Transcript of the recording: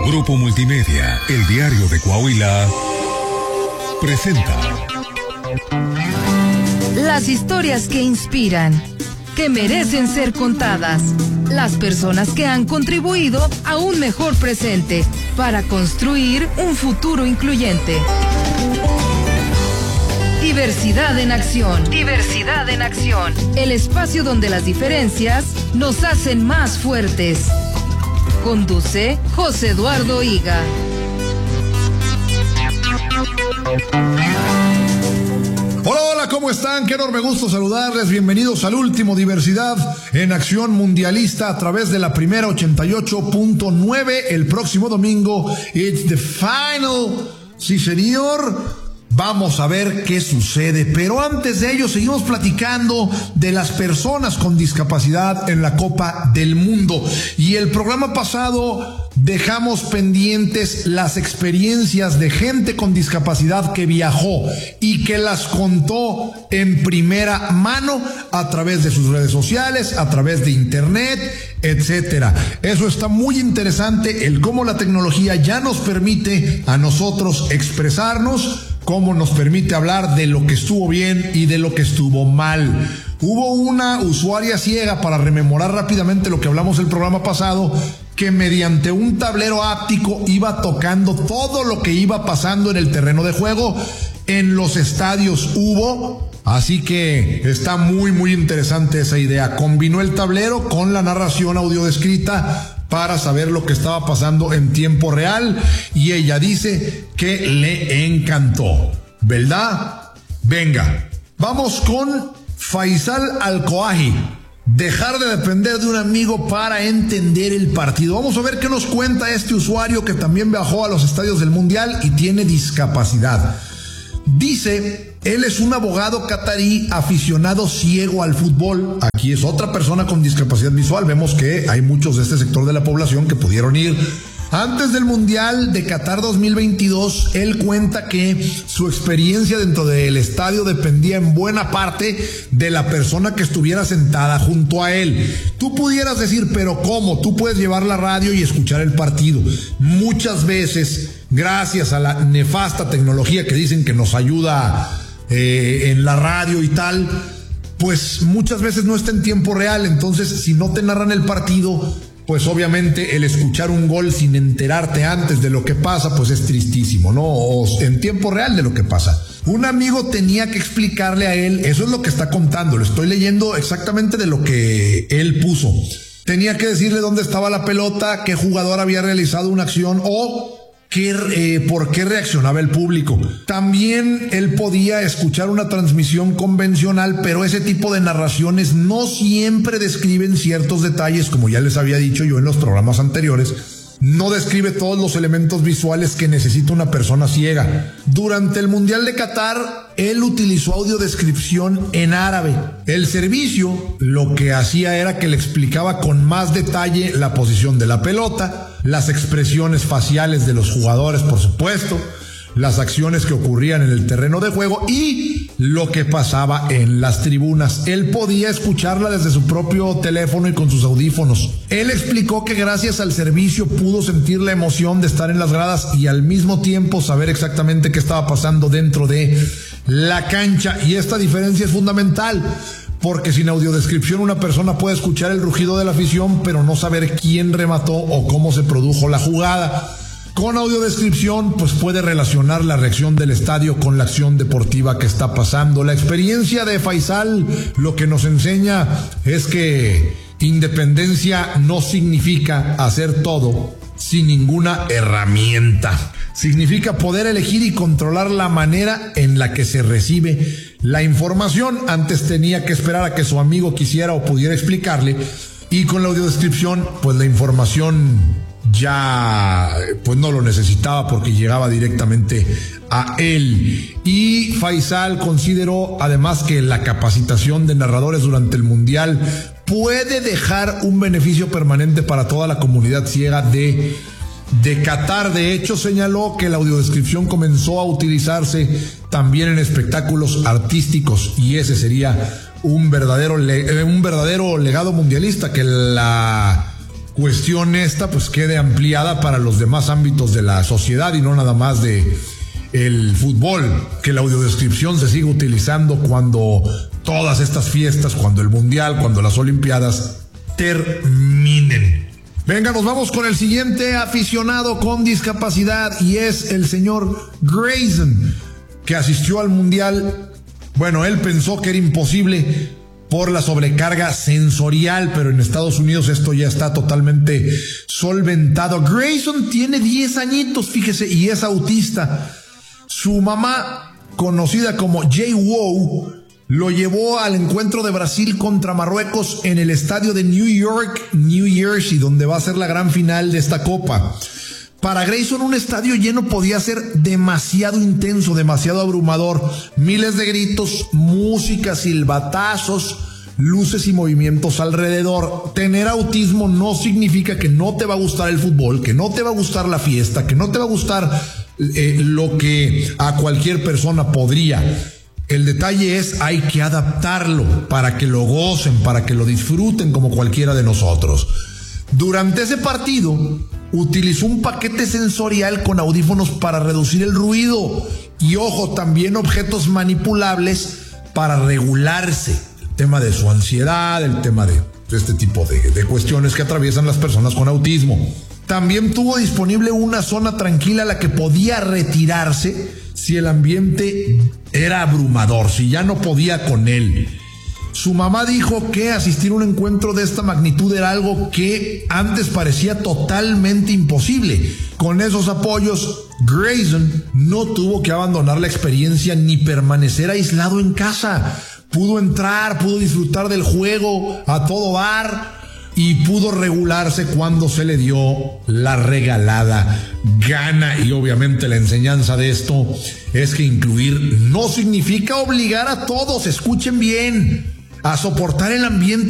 Grupo Multimedia, El Diario de Coahuila, presenta las historias que inspiran, que merecen ser contadas, las personas que han contribuido a un mejor presente para construir un futuro incluyente. Diversidad en acción. Diversidad en acción. El espacio donde las diferencias nos hacen más fuertes. Conduce José Eduardo Higa. Hola, hola, ¿cómo están? Qué enorme gusto saludarles. Bienvenidos al último Diversidad en Acción Mundialista a través de la primera 88.9. El próximo domingo, it's the final. Sí, señor. Vamos a ver qué sucede, pero antes de ello seguimos platicando de las personas con discapacidad en la Copa del Mundo. Y el programa pasado dejamos pendientes las experiencias de gente con discapacidad que viajó y que las contó en primera mano a través de sus redes sociales, a través de internet, etcétera. Eso está muy interesante, el cómo la tecnología ya nos permite a nosotros expresarnos, cómo nos permite hablar de lo que estuvo bien y de lo que estuvo mal. Hubo una usuaria ciega, para rememorar rápidamente lo que hablamos el programa pasado, que mediante un tablero áptico iba tocando todo lo que iba pasando en el terreno de juego. En los estadios hubo, así que está muy muy interesante esa idea. Combinó el tablero con la narración audiodescrita para saber lo que estaba pasando en tiempo real, y ella dice que le encantó, ¿verdad? Venga, vamos con Faisal Alcoaji. Dejar de depender de un amigo para entender el partido. Vamos a ver qué nos cuenta este usuario que también viajó a los estadios del Mundial y tiene discapacidad. Dice, él es un abogado catarí aficionado ciego al fútbol. Aquí es otra persona con discapacidad visual. Vemos que hay muchos de este sector de la población que pudieron ir. Antes del Mundial de Qatar 2022, él cuenta que su experiencia dentro del estadio dependía en buena parte de la persona que estuviera sentada junto a él. Tú pudieras decir, pero ¿cómo? Tú puedes llevar la radio y escuchar el partido. Muchas veces, gracias a la nefasta tecnología que dicen que nos ayuda en la radio y tal, pues muchas veces no está en tiempo real. Entonces, si no te narran el partido, pues obviamente el escuchar un gol sin enterarte antes de lo que pasa, pues es tristísimo, ¿no? O en tiempo real de lo que pasa. Un amigo tenía que explicarle a él, eso es lo que está contando, lo estoy leyendo exactamente de lo que él puso. Tenía que decirle dónde estaba la pelota, qué jugador había realizado una acción o por qué reaccionaba el público. También él podía escuchar una transmisión convencional, pero ese tipo de narraciones no siempre describen ciertos detalles, como ya les había dicho yo en los programas anteriores. No describe todos los elementos visuales que necesita una persona ciega. Durante el Mundial de Qatar, él utilizó audiodescripción en árabe. El servicio lo que hacía era que le explicaba con más detalle la posición de la pelota, las expresiones faciales de los jugadores, por supuesto, las acciones que ocurrían en el terreno de juego y lo que pasaba en las tribunas. Él podía escucharla desde su propio teléfono y con sus audífonos. Él explicó que gracias al servicio pudo sentir la emoción de estar en las gradas y al mismo tiempo saber exactamente qué estaba pasando dentro de la cancha. Y esta diferencia es fundamental, porque sin audiodescripción una persona puede escuchar el rugido de la afición, pero no saber quién remató o cómo se produjo la jugada. Con audiodescripción, pues puede relacionar la reacción del estadio con la acción deportiva que está pasando. La experiencia de Faisal lo que nos enseña es que independencia no significa hacer todo sin ninguna herramienta. Significa poder elegir y controlar la manera en la que se recibe la información. Antes tenía que esperar a que su amigo quisiera o pudiera explicarle, y con la audiodescripción, pues la información ya pues no lo necesitaba porque llegaba directamente a él. Y Faisal consideró además que la capacitación de narradores durante el Mundial puede dejar un beneficio permanente para toda la comunidad ciega de Qatar. De hecho, señaló que la audiodescripción comenzó a utilizarse también en espectáculos artísticos, y ese sería un verdadero legado mundialista, que la cuestión esta pues quede ampliada para los demás ámbitos de la sociedad y no nada más de el fútbol, que la audiodescripción se siga utilizando cuando todas estas fiestas, cuando el mundial, cuando las olimpiadas terminen. Venga, nos vamos con el siguiente aficionado con discapacidad y es el señor Grayson, que asistió al mundial. Bueno, él pensó que era imposible por la sobrecarga sensorial, pero en Estados Unidos esto ya está totalmente solventado. Grayson tiene 10 añitos, fíjese, y es autista. Su mamá, conocida como Jay Wow, lo llevó al encuentro de Brasil contra Marruecos en el estadio de New York, New Jersey, donde va a ser la gran final de esta copa. Para Grayson, un estadio lleno podía ser demasiado intenso, demasiado abrumador. Miles de gritos, música, silbatazos, luces y movimientos alrededor. Tener autismo no significa que no te va a gustar el fútbol, que no te va a gustar la fiesta, que no te va a gustar lo que a cualquier persona podría. El detalle es, hay que adaptarlo para que lo gocen, para que lo disfruten como cualquiera de nosotros. Durante ese partido, utilizó un paquete sensorial con audífonos para reducir el ruido y, ojo, también objetos manipulables para regularse. El tema de su ansiedad, el tema de este tipo de cuestiones que atraviesan las personas con autismo. También tuvo disponible una zona tranquila a la que podía retirarse si el ambiente era abrumador, si ya no podía con él. Su mamá dijo que asistir a un encuentro de esta magnitud era algo que antes parecía totalmente imposible. Con esos apoyos, Grayson no tuvo que abandonar la experiencia ni permanecer aislado en casa. Pudo entrar, pudo disfrutar del juego a todo dar y pudo regularse cuando se le dio la regalada gana. Y obviamente la enseñanza de esto es que incluir no significa obligar a todos, escuchen bien, a soportar el ambiente